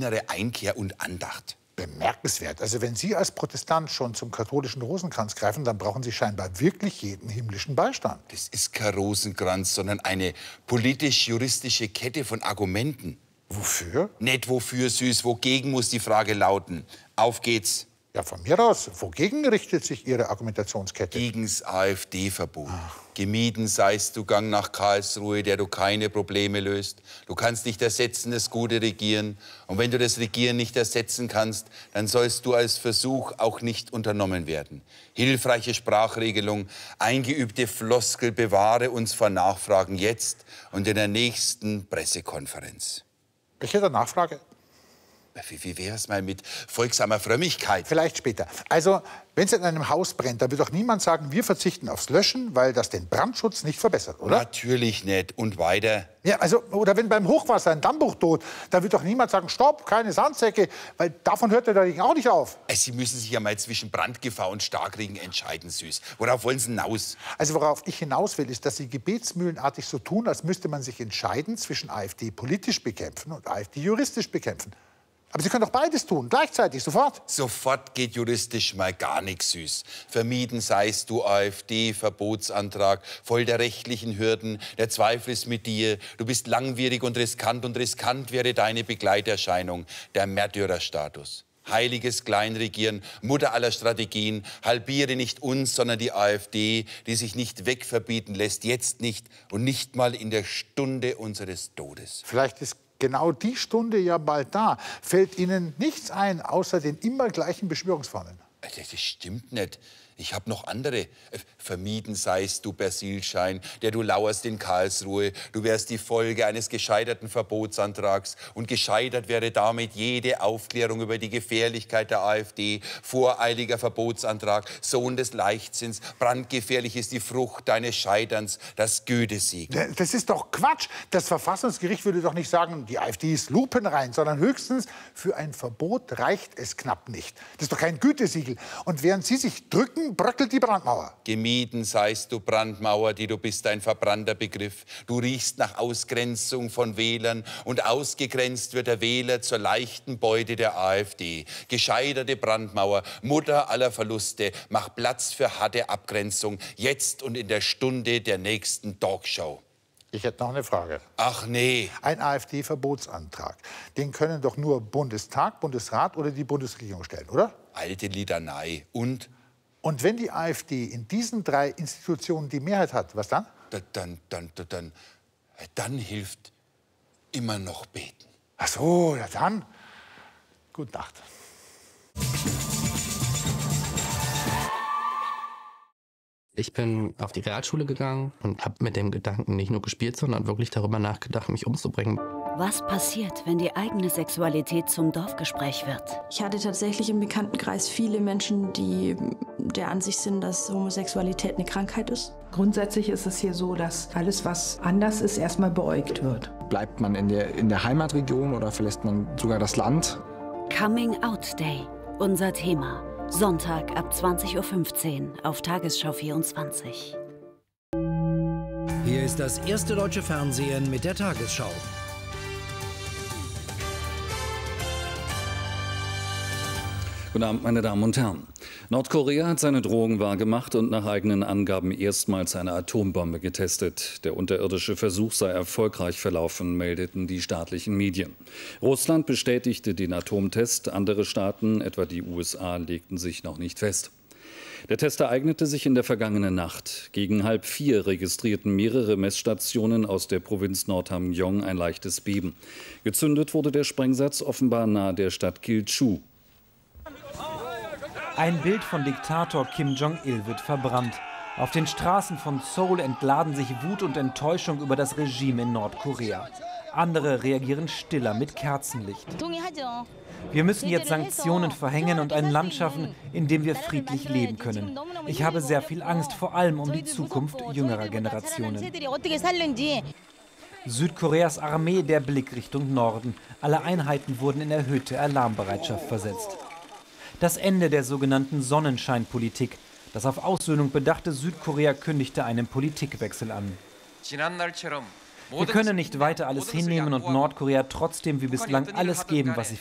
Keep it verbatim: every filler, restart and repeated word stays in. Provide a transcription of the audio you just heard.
innere Einkehr und Andacht. Bemerkenswert. Also wenn Sie als Protestant schon zum katholischen Rosenkranz greifen, dann brauchen Sie scheinbar wirklich jeden himmlischen Beistand. Das ist kein Rosenkranz, sondern eine politisch-juristische Kette von Argumenten. Wofür? Nicht wofür, Süß, wogegen muss die Frage lauten. Auf geht's. Ja, von mir aus. Wogegen richtet sich Ihre Argumentationskette? Gegens AfD-Verbot. Gemieden seist du Gang nach Karlsruhe, der du keine Probleme löst. Du kannst nicht ersetzen das gute Regieren. Und wenn du das Regieren nicht ersetzen kannst, dann sollst du als Versuch auch nicht unternommen werden. Hilfreiche Sprachregelung, eingeübte Floskel bewahre uns vor Nachfragen jetzt und in der nächsten Pressekonferenz. Ich hätte eine Nachfrage. Wie, wie wäre es mal mit folgsamer Frömmigkeit? Vielleicht später. Also, wenn es in einem Haus brennt, da wird doch niemand sagen, wir verzichten aufs Löschen, weil das den Brandschutz nicht verbessert, oder? Natürlich nicht. Und weiter? Ja, also, oder wenn beim Hochwasser ein Dammbruch droht, da wird doch niemand sagen, stopp, keine Sandsäcke, weil davon hört der Regen auch nicht auf. Sie müssen sich ja mal zwischen Brandgefahr und Starkregen entscheiden, Süß. Worauf wollen Sie hinaus? Also, worauf ich hinaus will, ist, dass Sie gebetsmühlenartig so tun, als müsste man sich entscheiden zwischen AfD politisch bekämpfen und AfD juristisch bekämpfen. Aber Sie können doch beides tun, gleichzeitig, sofort. Sofort geht juristisch mal gar nichts, Süß. Vermieden seist du AfD-Verbotsantrag, voll der rechtlichen Hürden. Der Zweifel ist mit dir. Du bist langwierig und riskant und riskant wäre deine Begleiterscheinung, der Märtyrerstatus. Heiliges Kleinregieren, Mutter aller Strategien, halbiere nicht uns, sondern die AfD, die sich nicht wegverbieten lässt, jetzt nicht und nicht mal in der Stunde unseres Todes. Vielleicht ist genau die Stunde ja bald da. Fällt Ihnen nichts ein, außer den immer gleichen Beschwörungsformeln? Das stimmt nicht. Ich habe noch andere. Vermieden seist du, Persilschein, der du lauerst in Karlsruhe. Du wärst die Folge eines gescheiterten Verbotsantrags. Und gescheitert wäre damit jede Aufklärung über die Gefährlichkeit der AfD. Voreiliger Verbotsantrag, Sohn des Leichtsinns. Brandgefährlich ist die Frucht deines Scheiterns, das Gütesiegel. Das ist doch Quatsch. Das Verfassungsgericht würde doch nicht sagen, die AfD ist lupenrein, sondern höchstens, für ein Verbot reicht es knapp nicht. Das ist doch kein Gütesiegel. Und während Sie sich drücken, bröckelt die Brandmauer. Gemieden seist du, Brandmauer, die du bist ein verbrannter Begriff. Du riechst nach Ausgrenzung von Wählern und ausgegrenzt wird der Wähler zur leichten Beute der AfD. Gescheiterte Brandmauer, Mutter aller Verluste, mach Platz für harte Abgrenzung, jetzt und in der Stunde der nächsten Talkshow. Ich hätte noch eine Frage. Ach nee. Ein AfD-Verbotsantrag, den können doch nur Bundestag, Bundesrat oder die Bundesregierung stellen, oder? Alte Litanei. Und? Und wenn die AfD in diesen drei Institutionen die Mehrheit hat, was dann? Dann, dann, dann, dann, dann hilft immer noch beten. Ach so, ja dann. Gute Nacht. Ich bin auf die Realschule gegangen und habe mit dem Gedanken nicht nur gespielt, sondern wirklich darüber nachgedacht, mich umzubringen. Was passiert, wenn die eigene Sexualität zum Dorfgespräch wird? Ich hatte tatsächlich im Bekanntenkreis viele Menschen, die der Ansicht sind, dass Homosexualität eine Krankheit ist. Grundsätzlich ist es hier so, dass alles, was anders ist, erstmal beäugt wird. Bleibt man in der, in der Heimatregion oder verlässt man sogar das Land? Coming Out Day, unser Thema. Sonntag ab zwanzig Uhr fünfzehn auf Tagesschau vierundzwanzig. Hier ist das erste deutsche Fernsehen mit der Tagesschau. Guten Abend, meine Damen und Herren. Nordkorea hat seine Drohung wahrgemacht und nach eigenen Angaben erstmals eine Atombombe getestet. Der unterirdische Versuch sei erfolgreich verlaufen, meldeten die staatlichen Medien. Russland bestätigte den Atomtest. Andere Staaten, etwa die U S A, legten sich noch nicht fest. Der Test ereignete sich in der vergangenen Nacht. Gegen halb vier registrierten mehrere Messstationen aus der Provinz Nordhamgyong ein leichtes Beben. Gezündet wurde der Sprengsatz offenbar nahe der Stadt Kilchu. Ein Bild von Diktator Kim Jong-il wird verbrannt. Auf den Straßen von Seoul entladen sich Wut und Enttäuschung über das Regime in Nordkorea. Andere reagieren stiller mit Kerzenlicht. Wir müssen jetzt Sanktionen verhängen und ein Land schaffen, in dem wir friedlich leben können. Ich habe sehr viel Angst, vor allem um die Zukunft jüngerer Generationen. Südkoreas Armee, der Blick Richtung Norden. Alle Einheiten wurden in erhöhte Alarmbereitschaft versetzt. Das Ende der sogenannten Sonnenscheinpolitik. Das auf Aussöhnung bedachte Südkorea kündigte einen Politikwechsel an. Wir können nicht weiter alles hinnehmen und Nordkorea trotzdem wie bislang alles geben, was sie